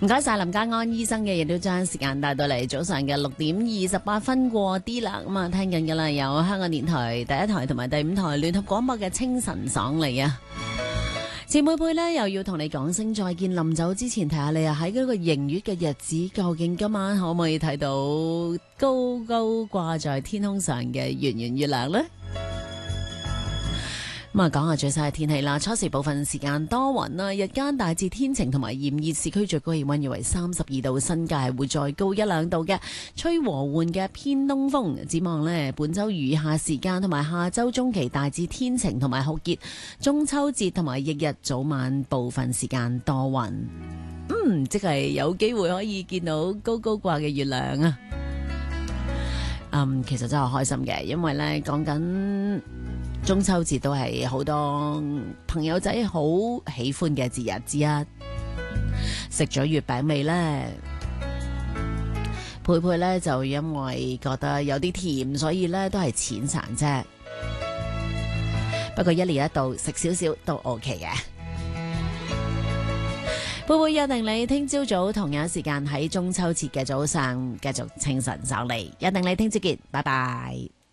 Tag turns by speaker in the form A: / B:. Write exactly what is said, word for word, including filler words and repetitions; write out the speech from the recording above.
A: 唔該晒林家安醫生嘅，亦都將時間帶到嚟早上嘅六點二十八分過啲啦。咁啊，聽緊嘅啦，有香港電台第一台同埋第五台聯合廣播嘅清晨爽利啊！前輩輩呢又要同你講聲再見，臨走之前提下你啊，喺嗰個迎月嘅日子，究竟今晚可唔可以睇到高高掛在天空上嘅圓圓月亮呢？咁啊，講下最新嘅天氣啦。初時部分時間多雲啦，日間大致天晴同埋炎熱，市區最高氣溫約為三十二度，新界係會再高一兩度嘅，吹和緩嘅偏東風。展望呢，本周餘下時間同埋下周中期大致天晴同埋酷熱，中秋節同埋翌日早晚部分時間多雲。嗯，即係有機會可以見到高高掛嘅月亮啊！嗯，其實真係開心嘅，因為呢講緊中秋節都係好多朋友仔好喜歡嘅節日之一。食咗月餅未呢？佩佩呢就因為覺得有啲甜，所以呢都係淺嘗啫。不過一年一度食少少都 OK 嘅。佩佩約定你聽朝早同樣時間喺中秋節嘅早上繼續清晨上嚟，約定你聽朝見，拜拜。